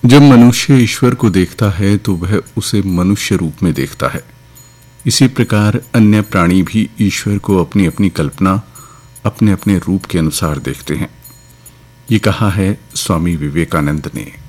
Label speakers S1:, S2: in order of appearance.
S1: जब मनुष्य ईश्वर को देखता है तो वह उसे मनुष्य रूप में देखता है। इसी प्रकार अन्य प्राणी भी ईश्वर को अपनी अपनी कल्पना, अपने अपने रूप के अनुसार देखते हैं। ये कहा है स्वामी विवेकानंद ने।